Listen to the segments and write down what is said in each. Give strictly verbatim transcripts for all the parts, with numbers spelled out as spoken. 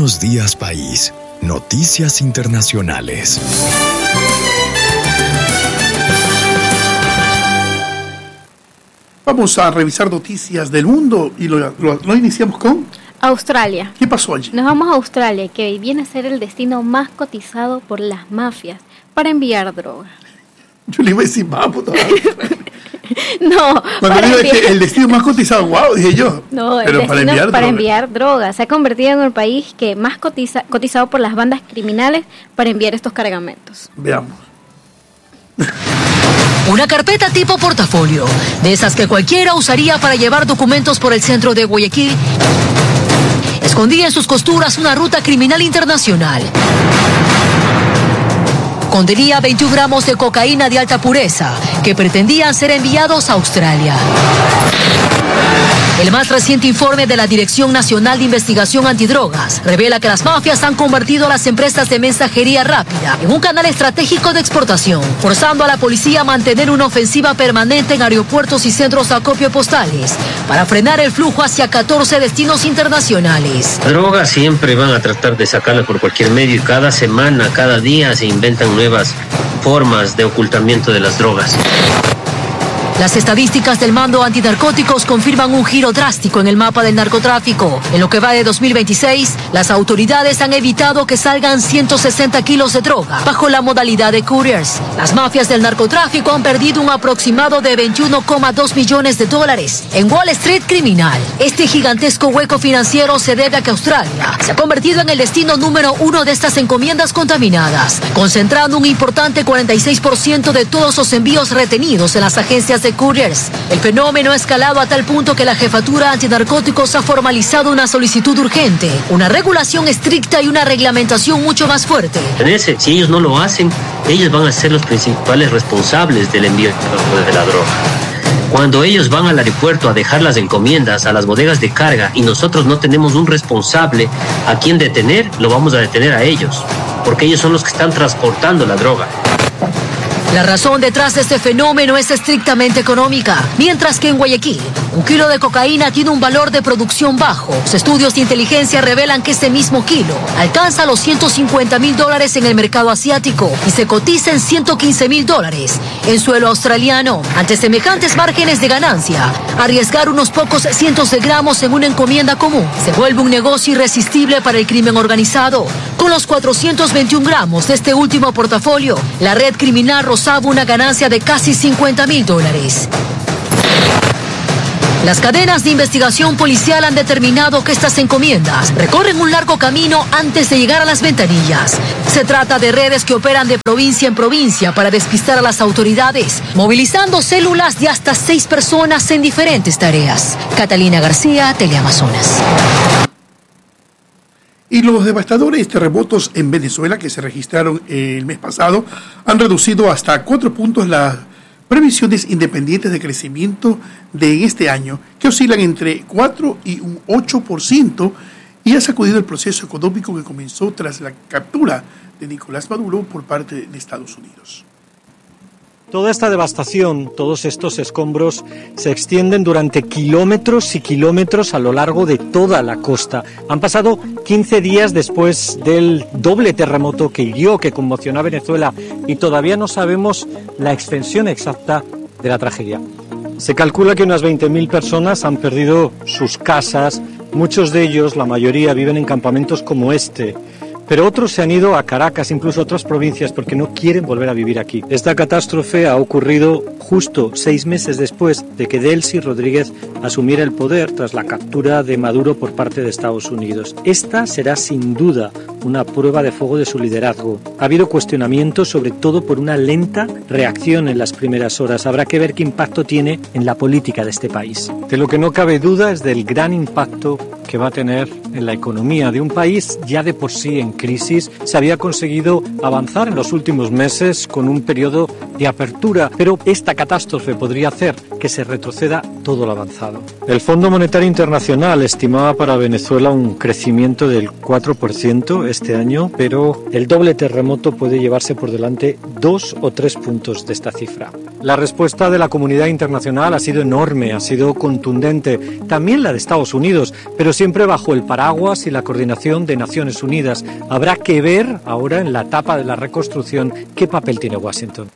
Buenos días, país. Noticias internacionales. Vamos a revisar noticias del mundo y lo, lo, lo iniciamos con Australia. ¿Qué pasó allí? Nos vamos a Australia, que viene a ser el destino más cotizado por las mafias para enviar droga. Yo le iba a decir, vamos, no. No, cuando digo enviar... que el destino más cotizado, wow, dije yo. No, pero el para destino enviar para droga. enviar droga. Se ha convertido en el país que más cotiza, cotizado por las bandas criminales para enviar estos cargamentos. Veamos. Una carpeta tipo portafolio, de esas que cualquiera usaría para llevar documentos por el centro de Guayaquil, escondía en sus costuras una ruta criminal internacional. Contenía veintiún gramos de cocaína de alta pureza que pretendían ser enviados a Australia. El más reciente informe de la Dirección Nacional de Investigación Antidrogas revela que las mafias han convertido a las empresas de mensajería rápida en un canal estratégico de exportación, forzando a la policía a mantener una ofensiva permanente en aeropuertos y centros de acopio postales para frenar el flujo hacia catorce destinos internacionales. La droga siempre van a tratar de sacarla por cualquier medio y cada semana, cada día se inventan nuevas formas de ocultamiento de las drogas. Las estadísticas del Mando Antinarcóticos confirman un giro drástico en el mapa del narcotráfico. En lo que va de dos mil veintiséis, las autoridades han evitado que salgan ciento sesenta kilos de droga bajo la modalidad de couriers. Las mafias del narcotráfico han perdido un aproximado de veintiuno coma dos millones de dólares en Wall Street criminal. Este gigantesco hueco financiero se debe a que Australia se ha convertido en el destino número uno de estas encomiendas contaminadas, concentrando un importante cuarenta y seis por ciento de todos los envíos retenidos en las agencias de couriers. El fenómeno ha escalado a tal punto que la Jefatura Antinarcóticos ha formalizado una solicitud urgente, una regulación estricta y una reglamentación mucho más fuerte. Si ellos no lo hacen, ellos van a ser los principales responsables del envío de la droga. Cuando ellos van al aeropuerto a dejar las encomiendas a las bodegas de carga y nosotros no tenemos un responsable a quien detener, lo vamos a detener a ellos, porque ellos son los que están transportando la droga. La razón detrás de este fenómeno es estrictamente económica, mientras que en Guayaquil, un kilo de cocaína tiene un valor de producción bajo. Los estudios de inteligencia revelan que este mismo kilo alcanza los ciento cincuenta mil dólares en el mercado asiático y se cotiza en ciento quince mil dólares en suelo australiano. Ante semejantes márgenes de ganancia, arriesgar unos pocos cientos de gramos en una encomienda común se vuelve un negocio irresistible para el crimen organizado. Con los cuatrocientos veintiún gramos de este último portafolio, la red criminal rozaba una ganancia de casi cincuenta mil dólares. Las cadenas de investigación policial han determinado que estas encomiendas recorren un largo camino antes de llegar a las ventanillas. Se trata de redes que operan de provincia en provincia para despistar a las autoridades, movilizando células de hasta seis personas en diferentes tareas. Catalina García, Teleamazonas. Y los devastadores terremotos en Venezuela que se registraron el mes pasado han reducido hasta cuatro puntos las previsiones independientes de crecimiento de este año, que oscilan entre cuatro y un ocho por ciento, y ha sacudido el proceso económico que comenzó tras la captura de Nicolás Maduro por parte de Estados Unidos. Toda esta devastación, todos estos escombros se extienden durante kilómetros y kilómetros a lo largo de toda la costa. Han pasado quince días después del doble terremoto que hirió, que conmocionó a Venezuela, y todavía no sabemos la extensión exacta de la tragedia. Se calcula que unas veinte mil personas han perdido sus casas, muchos de ellos, la mayoría, viven en campamentos como este. Pero otros se han ido a Caracas, incluso a otras provincias, porque no quieren volver a vivir aquí. Esta catástrofe ha ocurrido justo seis meses después de que Delcy Rodríguez asumiera el poder tras la captura de Maduro por parte de Estados Unidos. Esta será sin duda una prueba de fuego de su liderazgo. Ha habido cuestionamientos, sobre todo por una lenta reacción en las primeras horas. Habrá que ver qué impacto tiene en la política de este país. De lo que no cabe duda es del gran impacto que va a tener en la economía de un país ya de por sí en crisis. Se había conseguido avanzar en los últimos meses con un periodo de apertura, pero esta catástrofe podría hacer que se retroceda todo lo avanzado. El Fondo Monetario Internacional estimaba para Venezuela un crecimiento del cuatro por ciento este año, pero el doble terremoto puede llevarse por delante dos o tres puntos de esta cifra. La respuesta de la comunidad internacional ha sido enorme, ha sido contundente, también la de Estados Unidos, pero siempre bajo el paraguas y la coordinación de Naciones Unidas. Habrá que ver ahora en la etapa de la reconstrucción qué papel tiene Washington.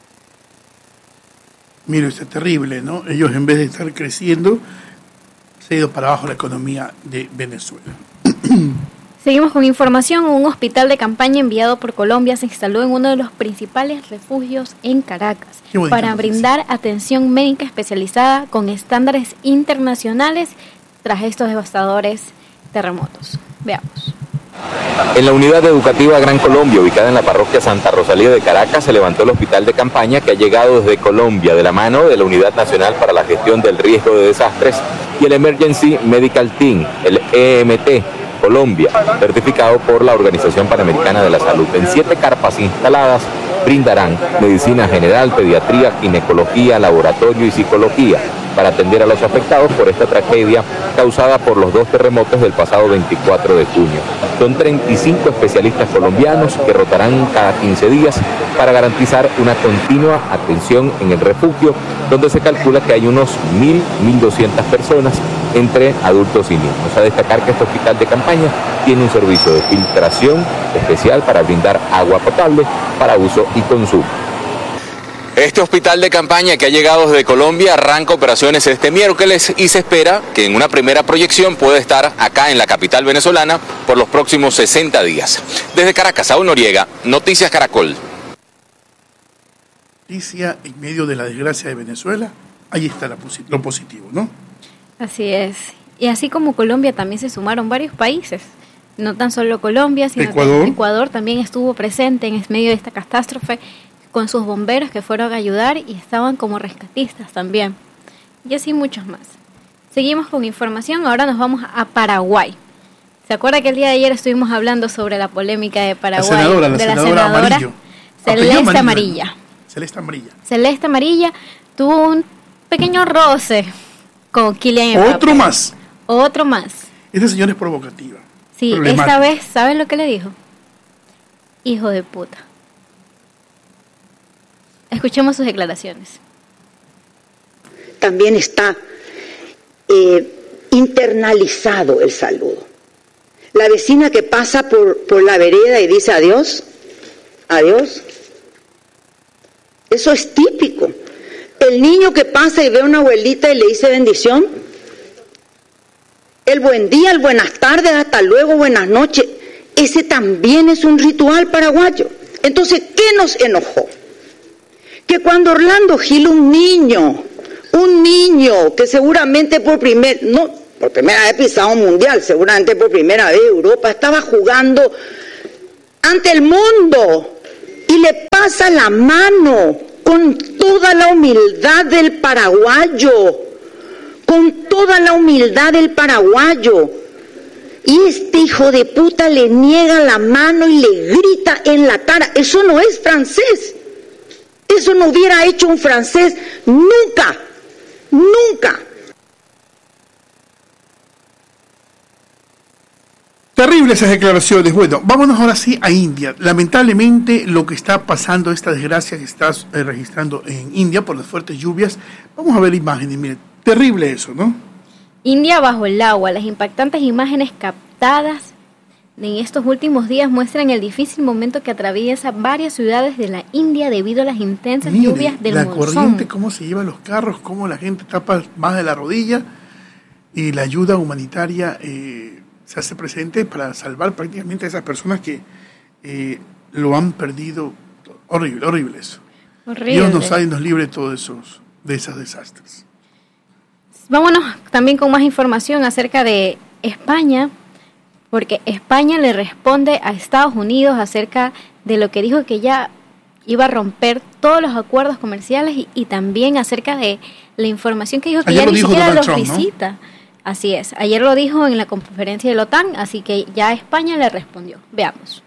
Mire, esto es terrible, ¿no? Ellos, en vez de estar creciendo, se ha ido para abajo la economía de Venezuela. Seguimos con información. Un hospital de campaña enviado por Colombia se instaló en uno de los principales refugios en Caracas para brindar atención médica especializada con estándares internacionales tras estos devastadores terremotos. Veamos. En la unidad educativa Gran Colombia, ubicada en la parroquia Santa Rosalía de Caracas, se levantó el hospital de campaña que ha llegado desde Colombia de la mano de la Unidad Nacional para la Gestión del Riesgo de Desastres y el Emergency Medical Team, el E M T, Colombia, certificado por la Organización Panamericana de la Salud. En siete carpas instaladas brindarán medicina general, pediatría, ginecología, laboratorio y psicología para atender a los afectados por esta tragedia causada por los dos terremotos del pasado veinticuatro de junio. Son treinta y cinco especialistas colombianos que rotarán cada quince días para garantizar una continua atención en el refugio, donde se calcula que hay unos mil, mil doscientas personas entre adultos y niños. A destacar que este hospital de campaña tiene un servicio de filtración especial para brindar agua potable para uso y consumo. Este hospital de campaña que ha llegado desde Colombia arranca operaciones este miércoles y se espera que en una primera proyección pueda estar acá en la capital venezolana por los próximos sesenta días. Desde Caracas, Saúl Noriega, Noticias Caracol. Noticia en medio de la desgracia de Venezuela, ahí está la posit- lo positivo, ¿no? Así es. Y así como Colombia, también se sumaron varios países. No tan solo Colombia, sino Ecuador. que Ecuador también estuvo presente en medio de esta catástrofe con sus bomberos que fueron a ayudar y estaban como rescatistas también. Y así muchos más. Seguimos con información, ahora nos vamos a Paraguay. ¿Se acuerda que el día de ayer estuvimos hablando sobre la polémica de Paraguay? La senadora, la de senadora, la senadora Amarillo. Celeste Amarillo. Amarilla. Celeste Amarilla. Celeste Amarilla tuvo un pequeño roce con Kylian Mbappé. Otro más. Otro más. Esta señora es provocativa. Sí, esta vez, ¿saben lo que le dijo? Hijo de puta. Escuchemos sus declaraciones. También está eh, internalizado el saludo. La vecina que pasa por, por la vereda y dice adiós, adiós. Eso es típico. El niño que pasa y ve a una abuelita y le dice bendición. El buen día, el buenas tardes, hasta luego, buenas noches. Ese también es un ritual paraguayo. Entonces, ¿qué nos enojó? Que cuando Orlando Gil, un niño, un niño que seguramente por primer, no, por primera vez pisado un mundial, seguramente por primera vez Europa, estaba jugando ante el mundo y le pasa la mano con toda la humildad del paraguayo, con toda la humildad del paraguayo. Y este hijo de puta le niega la mano y le grita en la cara. Eso no es francés. Eso no hubiera hecho un francés nunca, nunca. Terribles esas declaraciones. Bueno, vámonos ahora sí a India. Lamentablemente lo que está pasando, esta desgracia que está eh, registrando en India por las fuertes lluvias. Vamos a ver imágenes, miren, terrible eso, ¿no? India bajo el agua. Las impactantes imágenes captadas en estos últimos días muestran el difícil momento que atraviesa varias ciudades de la India debido a las intensas Mire, lluvias del la monzón. corriente, cómo se llevan los carros, cómo la gente tapa más de la rodilla y la ayuda humanitaria eh, se hace presente para salvar prácticamente a esas personas que eh, lo han perdido. Horrible, horrible eso. Horrible. Dios nos salve y nos libre de todos esos, de esos desastres. Vámonos también con más información acerca de España, porque España le responde a Estados Unidos acerca de lo que dijo que ya iba a romper todos los acuerdos comerciales y, y también acerca de la información que dijo que Ayer ya lo ni dijo siquiera Donald los Trump, ¿no? visita. Así es, ayer lo dijo en la conferencia de la OTAN, así que ya España le respondió. Veamos.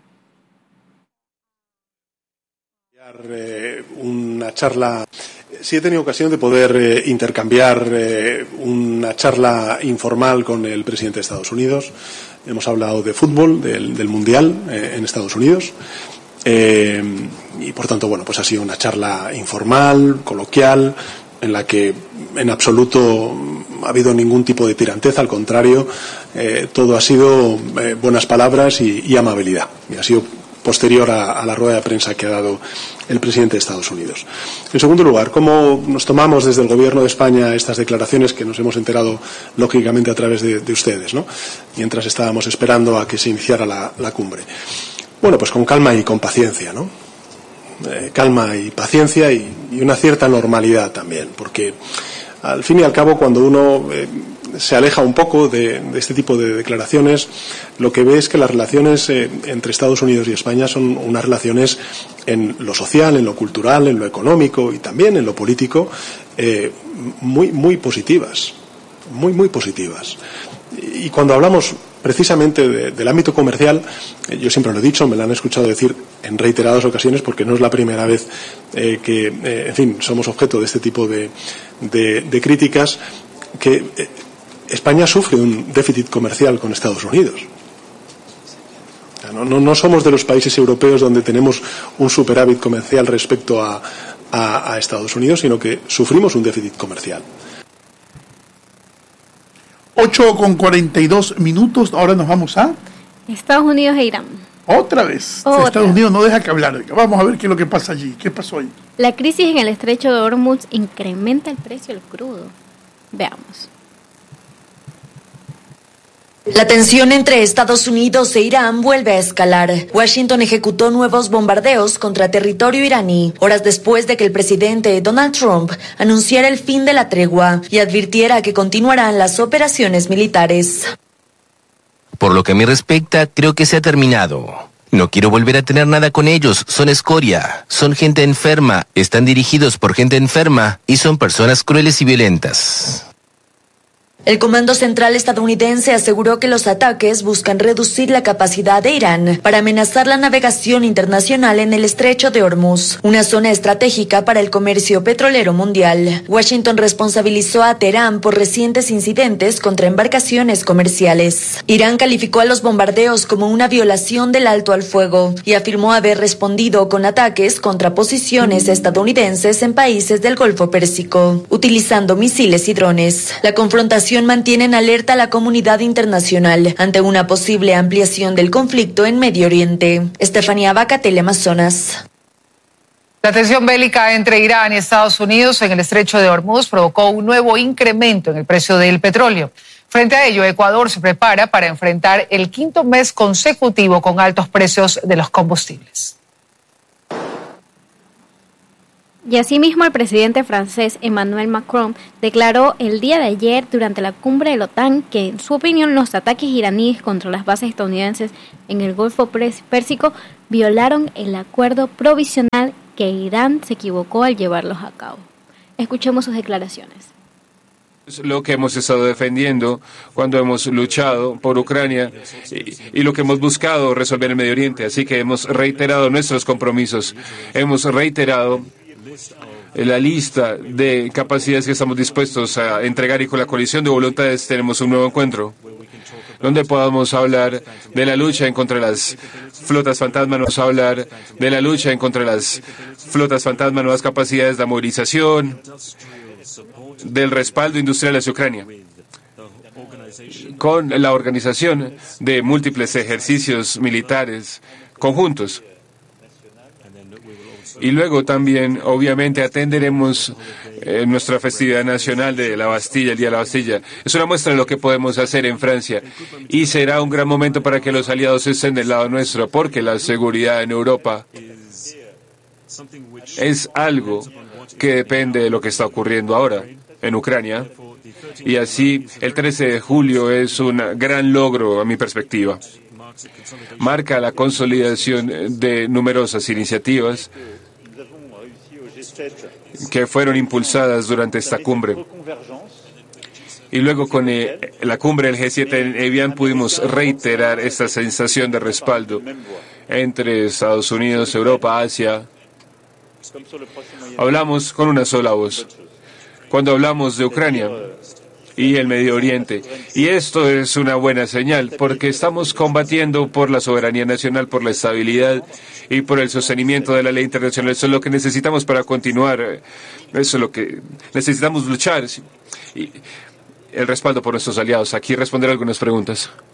Una charla, sí he tenido ocasión de poder eh, intercambiar eh, una charla informal con el presidente de Estados Unidos. Hemos hablado de fútbol, del, del Mundial eh, en Estados Unidos. Eh, y por tanto, bueno, pues ha sido una charla informal, coloquial, en la que en absoluto ha habido ningún tipo de tiranteza, al contrario, eh, todo ha sido eh, buenas palabras y, y amabilidad, y ha sido posterior a, a la rueda de prensa que ha dado el presidente de Estados Unidos. En segundo lugar, ¿cómo nos tomamos desde el Gobierno de España estas declaraciones que nos hemos enterado lógicamente a través de, de ustedes, ¿no?, mientras estábamos esperando a que se iniciara la, la cumbre? Bueno, pues con calma y con paciencia, ¿no? Eh, calma y paciencia y, y una cierta normalidad también, porque al fin y al cabo, cuando uno eh, se aleja un poco de, de este tipo de declaraciones, lo que ve es que las relaciones eh, entre Estados Unidos y España son unas relaciones en lo social, en lo cultural, en lo económico y también en lo político eh, muy, muy positivas, muy, muy positivas. Y cuando hablamos precisamente de, del ámbito comercial, eh, yo siempre lo he dicho, me lo han escuchado decir en reiteradas ocasiones, porque no es la primera vez eh, que, eh, en fin, somos objeto de este tipo de, de, de críticas, que eh, España sufre un déficit comercial con Estados Unidos. No, no, no somos de los países europeos donde tenemos un superávit comercial respecto a, a, a Estados Unidos, sino que sufrimos un déficit comercial. ocho con cuarenta y dos minutos, ahora nos vamos a Estados Unidos e Irán. Otra vez. Otra. Estados Unidos no deja que hablar. Vamos a ver qué es lo que pasa allí. ¿Qué pasó ahí? La crisis en el estrecho de Hormuz incrementa el precio del crudo. Veamos. La tensión entre Estados Unidos e Irán vuelve a escalar. Washington ejecutó nuevos bombardeos contra territorio iraní, horas después de que el presidente Donald Trump anunciara el fin de la tregua y advirtiera que continuarán las operaciones militares. Por lo que me respecta, creo que se ha terminado. No quiero volver a tener nada con ellos, son escoria, son gente enferma, están dirigidos por gente enferma y son personas crueles y violentas. El Comando Central estadounidense aseguró que los ataques buscan reducir la capacidad de Irán para amenazar la navegación internacional en el estrecho de Hormuz, una zona estratégica para el comercio petrolero mundial. Washington responsabilizó a Teherán por recientes incidentes contra embarcaciones comerciales. Irán calificó a los bombardeos como una violación del alto al fuego y afirmó haber respondido con ataques contra posiciones estadounidenses en países del Golfo Pérsico, utilizando misiles y drones. La confrontación mantiene en alerta a la comunidad internacional ante una posible ampliación del conflicto en Medio Oriente. Estefanía Vaca, Teleamazonas. La tensión bélica entre Irán y Estados Unidos en el estrecho de Hormuz provocó un nuevo incremento en el precio del petróleo. Frente a ello, Ecuador se prepara para enfrentar el quinto mes consecutivo con altos precios de los combustibles. Y asimismo el presidente francés Emmanuel Macron declaró el día de ayer durante la cumbre de la OTAN que en su opinión los ataques iraníes contra las bases estadounidenses en el Golfo Pérsico violaron el acuerdo provisional que Irán se equivocó al llevarlos a cabo. Escuchemos sus declaraciones. Es lo que hemos estado defendiendo cuando hemos luchado por Ucrania y, y lo que hemos buscado resolver en el Medio Oriente. Así que hemos reiterado nuestros compromisos, hemos reiterado la lista de capacidades que estamos dispuestos a entregar, y con la coalición de voluntades tenemos un nuevo encuentro donde podamos hablar de la lucha en contra de las flotas fantasma, nos hablar de la lucha en contra de las flotas fantasma, nuevas capacidades de movilización, del respaldo industrial hacia Ucrania, con la organización de múltiples ejercicios militares conjuntos. Y luego también, obviamente, atenderemos eh, nuestra festividad nacional de la Bastilla, el Día de la Bastilla. Es una muestra de lo que podemos hacer en Francia. Y será un gran momento para que los aliados estén del lado nuestro, porque la seguridad en Europa es algo que depende de lo que está ocurriendo ahora en Ucrania. Y así, el trece de julio es un gran logro, a mi perspectiva. Marca la consolidación de numerosas iniciativas que fueron impulsadas durante esta cumbre. Y luego con eh, la cumbre del G siete en Evian pudimos reiterar esta sensación de respaldo entre Estados Unidos, Europa, Asia. Hablamos con una sola voz. Cuando hablamos de Ucrania, y el Medio Oriente. Y esto es una buena señal, porque estamos combatiendo por la soberanía nacional, por la estabilidad y por el sostenimiento de la ley internacional. Eso es lo que necesitamos para continuar. Eso es lo que necesitamos luchar. Y el respaldo por nuestros aliados. Aquí responder algunas preguntas.